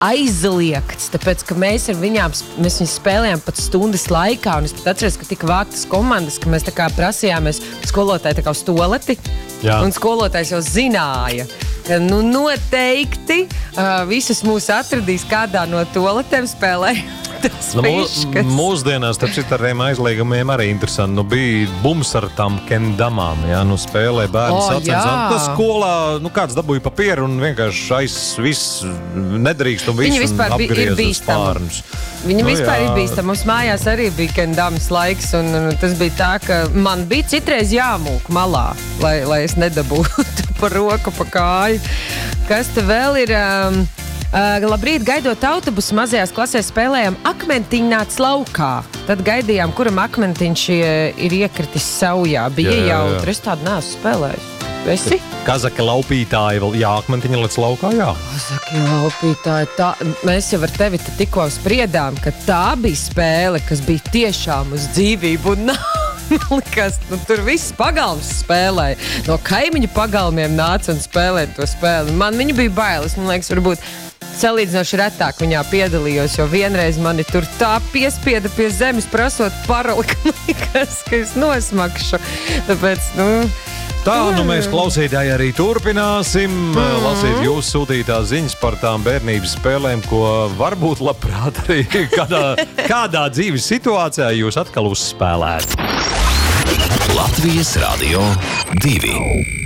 aizliegts, tāpēc, ka mēs viņus spēlējām pat stundas laikā, un es pat atceros, ka tika vāktas komandas, ka mēs tā kā prasījāmies skolotāji tā kā uz toleti, un skolotājs jau zināja, ka noteikti visus mūs atradīs kādā no toletēm spēlējot. Mūsdienās, starp citu, ar tiem aizliegumiem arī interesanti. Bija bums ar tām kendamām, spēlē bērni sacensām. Tas skolā, kāds dabūja papieru un vienkārši viss nedrīkst un viss un apgriez uz spārnus. Viņi vispār ir bīstami. Mums mājās arī bija kendamas laiks, un tas bija tā, ka man bija citreiz jāmūk malā, lai es nedabūtu pa roku, pa kāju. Kas te vēl ir... Labrīt, gaidot autobusu mazajās klasēs spēlējām akmentiņu nāc laukā. Tad gaidījām, kuram akmentiņš ir iekritis saujā. Bija jautri, es tādu neesmu spēlējis. Esi? Kazaka laupītāji, akmentiņa lec laukā, Kazaka laupītāji, mēs jau ar tevi tikko spriedām, ka tā bija spēle, kas bija tiešām uz dzīvību un Likās, tur viss pagalms spēlēja. No kaimiņu pagalmiem nāca un spēlēja to spēli. Man viņa bija bailes, man liekas, varbūt salīdzinoši retāk viņā piedalījos, jo vienreiz mani tur tā piespieda pie zemes prasot paroli, ka likās, ka es nosmakšu. Tāpēc, Tā, mēs klausītāji arī turpināsim lasīt jūsu sūtītās ziņas par tām bērnības spēlēm, ko varbūt labprāt arī kādā dzīves situācijā jūs atkal uzspēlētu. Latvijas Radio 2